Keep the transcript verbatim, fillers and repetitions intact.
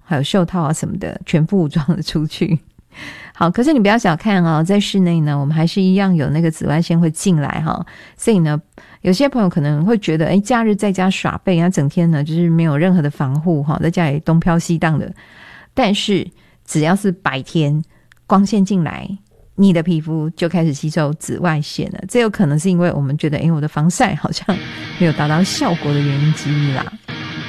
还有袖套啊什么的，全副武装的出去。好，可是你不要小看哦，在室内呢，我们还是一样有那个紫外线会进来哈、哦，所以呢，有些朋友可能会觉得，哎，假日在家耍废，他整天呢就是没有任何的防护哈、哦，在家里东飘西荡的。但是只要是白天光线进来，你的皮肤就开始吸收紫外线了。这有可能是因为我们觉得，哎，我的防晒好像没有达到效果的原因之一啦。